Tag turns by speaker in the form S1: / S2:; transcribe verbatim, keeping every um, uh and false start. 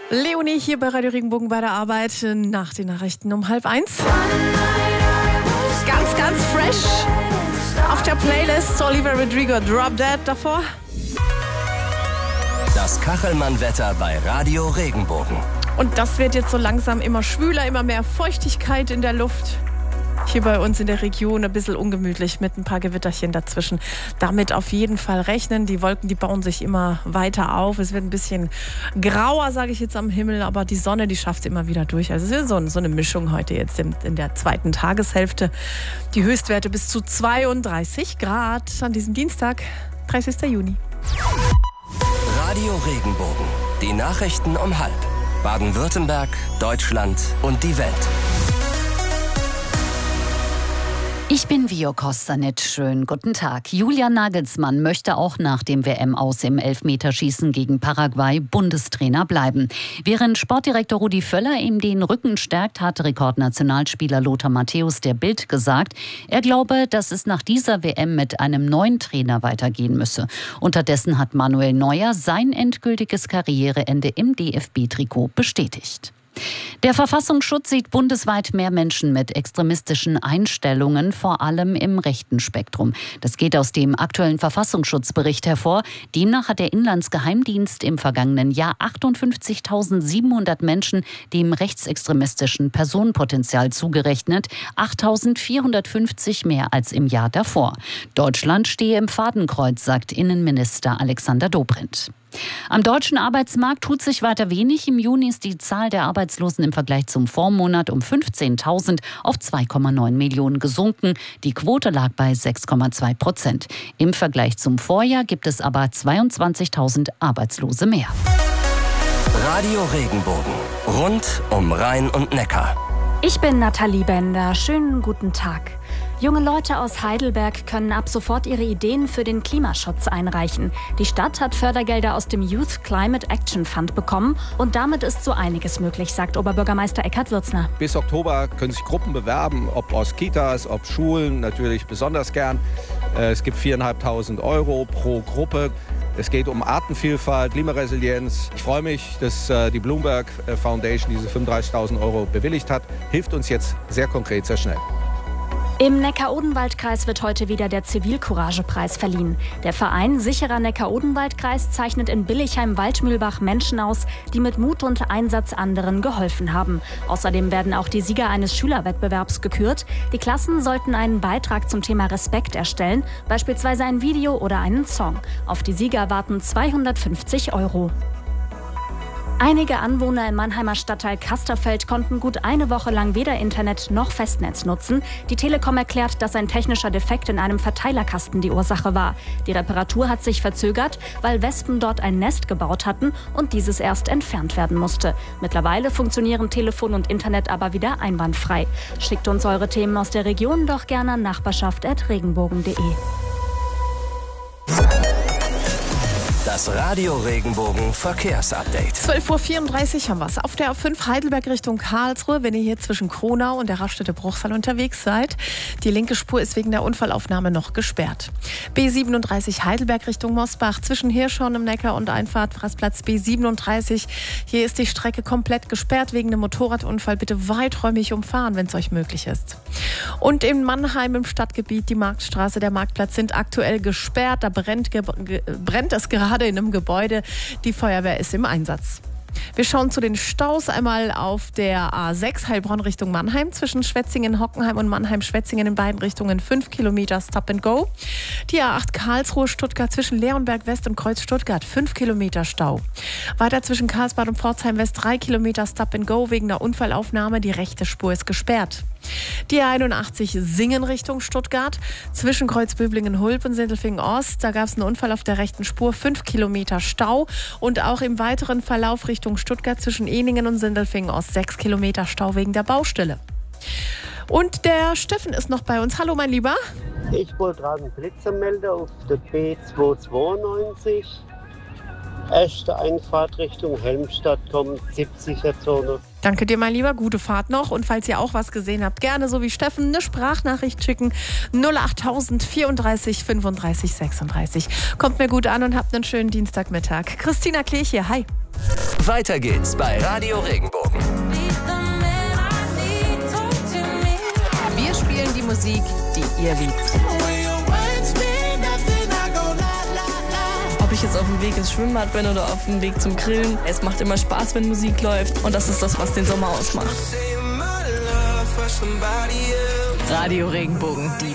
S1: Leonie hier bei Radio Regenbogen bei der Arbeit nach den Nachrichten um halb eins. Ganz, ganz fresh auf der Playlist Olivia Rodrigo, Drop Dead davor.
S2: Das Kachelmann-Wetter bei Radio Regenbogen.
S1: Und das wird jetzt so langsam immer schwüler, immer mehr Feuchtigkeit in der Luft. Hier bei uns in der Region ein bisschen ungemütlich mit ein paar Gewitterchen dazwischen. Damit auf jeden Fall rechnen. Die Wolken, die bauen sich immer weiter auf. Es wird ein bisschen grauer, sage ich jetzt, am Himmel. Aber die Sonne, die schafft immer wieder durch. Also es ist so, so eine Mischung heute jetzt in, in der zweiten Tageshälfte. Die Höchstwerte bis zu zweiunddreißig Grad an diesem Dienstag, dreißigsten Juni.
S2: Radio Regenbogen. Die Nachrichten um halb. Baden-Württemberg, Deutschland und die Welt.
S3: Ich bin Vio Kostanic. Schönen guten Tag. Julian Nagelsmann möchte auch nach dem W M-Aus im Elfmeterschießen gegen Paraguay Bundestrainer bleiben. Während Sportdirektor Rudi Völler ihm den Rücken stärkt, hat Rekordnationalspieler Lothar Matthäus der Bild gesagt, er glaube, dass es nach dieser W M mit einem neuen Trainer weitergehen müsse. Unterdessen hat Manuel Neuer sein endgültiges Karriereende im D F B-Trikot bestätigt. Der Verfassungsschutz sieht bundesweit mehr Menschen mit extremistischen Einstellungen, vor allem im rechten Spektrum. Das geht aus dem aktuellen Verfassungsschutzbericht hervor. Demnach hat der Inlandsgeheimdienst im vergangenen Jahr achtundfünfzigtausendsiebenhundert Menschen dem rechtsextremistischen Personenpotenzial zugerechnet, achttausendvierhundertfünfzig mehr als im Jahr davor. Deutschland stehe im Fadenkreuz, sagt Innenminister Alexander Dobrindt. Am deutschen Arbeitsmarkt tut sich weiter wenig. Im Juni ist die Zahl der Arbeitslosen im Vergleich zum Vormonat um fünfzehntausend auf zwei Komma neun Millionen gesunken. Die Quote lag bei sechs Komma zwei Prozent. Im Vergleich zum Vorjahr gibt es aber zweiundzwanzigtausend Arbeitslose mehr.
S2: Radio Regenbogen. Rund um Rhein und Neckar.
S4: Ich bin Nathalie Bender. Schönen guten Tag. Junge Leute aus Heidelberg können ab sofort ihre Ideen für den Klimaschutz einreichen. Die Stadt hat Fördergelder aus dem Youth Climate Action Fund bekommen und damit ist so einiges möglich, sagt Oberbürgermeister Eckhard Würzner.
S5: Bis Oktober können sich Gruppen bewerben, ob aus Kitas, ob Schulen, natürlich besonders gern. Es gibt viertausendfünfhundert Euro pro Gruppe. Es geht um Artenvielfalt, Klimaresilienz. Ich freue mich, dass die Bloomberg Foundation diese fünfunddreißigtausend Euro bewilligt hat. Hilft uns jetzt sehr konkret, sehr schnell.
S4: Im Neckar-Odenwald-Kreis wird heute wieder der Zivilcourage-Preis verliehen. Der Verein Sicherer Neckar-Odenwald-Kreis zeichnet in Billichheim-Waldmühlbach Menschen aus, die mit Mut und Einsatz anderen geholfen haben. Außerdem werden auch die Sieger eines Schülerwettbewerbs gekürt. Die Klassen sollten einen Beitrag zum Thema Respekt erstellen, beispielsweise ein Video oder einen Song. Auf die Sieger warten zweihundertfünfzig Euro. Einige Anwohner im Mannheimer Stadtteil Kasterfeld konnten gut eine Woche lang weder Internet noch Festnetz nutzen. Die Telekom erklärt, dass ein technischer Defekt in einem Verteilerkasten die Ursache war. Die Reparatur hat sich verzögert, weil Wespen dort ein Nest gebaut hatten und dieses erst entfernt werden musste. Mittlerweile funktionieren Telefon und Internet aber wieder einwandfrei. Schickt uns eure Themen aus der Region doch gerne an nachbarschaft at regenbogen punkt de.
S2: Das Radio Regenbogen Verkehrsupdate.
S1: zwölf Uhr vierunddreißig haben wir es. Auf der A fünf Heidelberg Richtung Karlsruhe, wenn ihr hier zwischen Kronau und der Raststätte Bruchsal unterwegs seid. Die linke Spur ist wegen der Unfallaufnahme noch gesperrt. B siebenunddreißig Heidelberg Richtung Mosbach, zwischen Hirschhorn im Neckar und Einfahrt Rastplatz B siebenunddreißig. Hier ist die Strecke komplett gesperrt wegen einem Motorradunfall. Bitte weiträumig umfahren, wenn es euch möglich ist. Und in Mannheim im Stadtgebiet, die Marktstraße, der Marktplatz sind aktuell gesperrt. Da brennt, ge- ge- brennt es gerade in einem Gebäude. Die Feuerwehr ist im Einsatz. Wir schauen zu den Staus. Einmal auf der A sechs Heilbronn Richtung Mannheim zwischen Schwetzingen, Hockenheim und Mannheim-Schwetzingen in beiden Richtungen fünf Kilometer Stop and Go. Die A acht Karlsruhe Stuttgart zwischen Leonberg West und Kreuz Stuttgart fünf Kilometer Stau. Weiter zwischen Karlsbad und Pforzheim West drei Kilometer Stop and Go wegen der Unfallaufnahme. Die rechte Spur ist gesperrt. Die A einundachtzig Singen Richtung Stuttgart zwischen Kreuzböblingen Hulp und Sindelfingen Ost. Da gab es einen Unfall auf der rechten Spur, fünf Kilometer Stau. Und auch im weiteren Verlauf Richtung Stuttgart zwischen Eningen und Sindelfingen Ost sechs Kilometer Stau wegen der Baustelle. Und der Steffen ist noch bei uns. Hallo, mein Lieber.
S6: Ich wollte gerade einen Blitzer melden auf der B zweihundertzweiundneunzig. Erste Einfahrt Richtung Helmstadt kommt, siebziger-Zone.
S1: Danke dir, mein Lieber. Gute Fahrt noch. Und falls ihr auch was gesehen habt, gerne so wie Steffen eine Sprachnachricht schicken. null achttausend vierunddreißig fünfunddreißig sechsunddreißig. Kommt mir gut an und habt einen schönen Dienstagmittag. Christina Klech hier. Hi.
S2: Weiter geht's bei Radio Regenbogen.
S7: Wir spielen die Musik, die ihr liebt.
S8: Ob ich jetzt auf dem Weg ins Schwimmbad bin oder auf dem Weg zum Grillen, es macht immer Spaß, wenn Musik läuft. Und das ist das, was den Sommer ausmacht.
S7: Radio Regenbogen, die